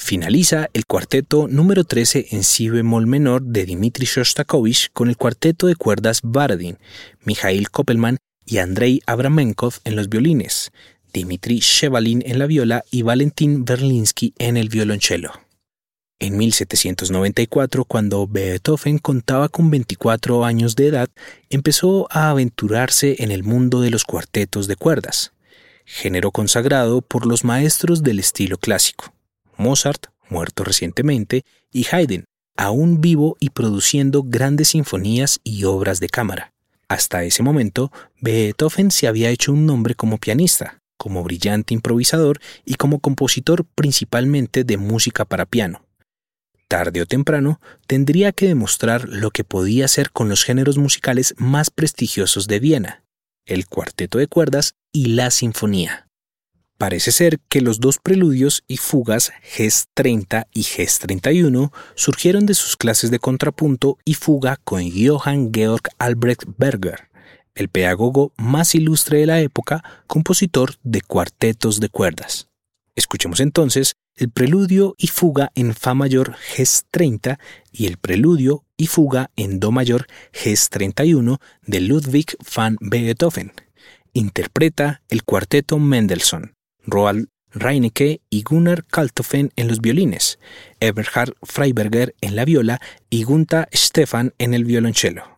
Finaliza el cuarteto número 13 en si bemol menor de Dmitri Shostakovich con el cuarteto de cuerdas Baradin, Mikhail Koppelman y Andrei Abramenkov en los violines, Dmitri Shevalin en la viola y Valentin Berlinsky en el violonchelo. En 1794, cuando Beethoven contaba con 24 años de edad, empezó a aventurarse en el mundo de los cuartetos de cuerdas, género consagrado por los maestros del estilo clásico. Mozart, muerto recientemente, y Haydn, aún vivo y produciendo grandes sinfonías y obras de cámara. Hasta ese momento, Beethoven se había hecho un nombre como pianista, como brillante improvisador y como compositor principalmente de música para piano. Tarde o temprano, tendría que demostrar lo que podía hacer con los géneros musicales más prestigiosos de Viena, el cuarteto de cuerdas y la sinfonía. Parece ser que los dos preludios y fugas Ges 30 y Ges 31 surgieron de sus clases de contrapunto y fuga con Johann Georg Albrecht Berger, el pedagogo más ilustre de la época, compositor de cuartetos de cuerdas. Escuchemos entonces el preludio y fuga en Fa mayor Ges 30 y el preludio y fuga en Do mayor Ges 31 de Ludwig van Beethoven. Interpreta el cuarteto Mendelssohn, Roald Reinecke y Gunnar Kaltofen en los violines, Eberhard Freiberger en la viola y Gunther Stephan en el violonchelo.